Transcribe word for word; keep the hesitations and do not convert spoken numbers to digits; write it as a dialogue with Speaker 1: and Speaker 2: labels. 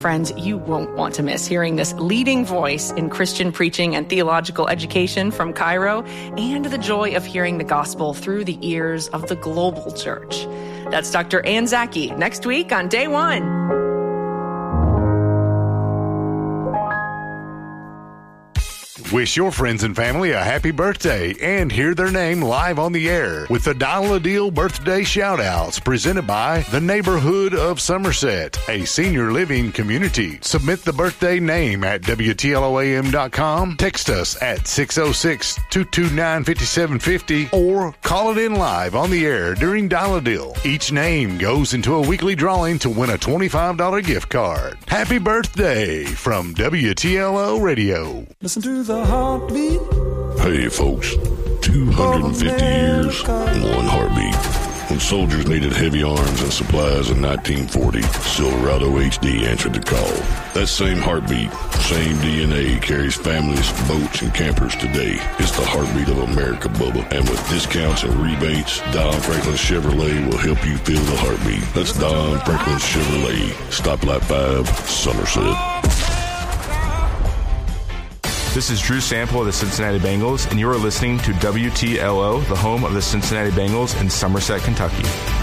Speaker 1: Friends, you won't want to miss hearing this leading voice in Christian preaching and theological education from Cairo, and the joy of hearing the gospel through the ears of the global church. That's Doctor Ann Zaki next week on Day One.
Speaker 2: Wish your friends and family a happy birthday and hear their name live on the air with the Dial a Deal birthday shout-outs presented by the Neighborhood of Somerset, a senior living community. Submit the birthday name at W T L O A M dot com, text us at six oh six, two two nine, five seven five oh, or call it in live on the air during Dial a Deal. Each name goes into a weekly drawing to win a twenty-five dollars gift card. Happy birthday from W T L O Radio.
Speaker 3: Listen to the heartbeat.
Speaker 4: Hey folks, two hundred fifty years, one heartbeat. When soldiers needed heavy arms and supplies in nineteen forty, Silverado H D answered the call. That same heartbeat, same D N A carries families, boats, and campers today. It's the heartbeat of America, Bubba. And with discounts and rebates, Don Franklin Chevrolet will help you feel the heartbeat. That's Don Franklin Chevrolet, Stoplight five, Somerset.
Speaker 5: This is Drew Sample of the Cincinnati Bengals, and you are listening to W T L O, the home of the Cincinnati Bengals in Somerset, Kentucky.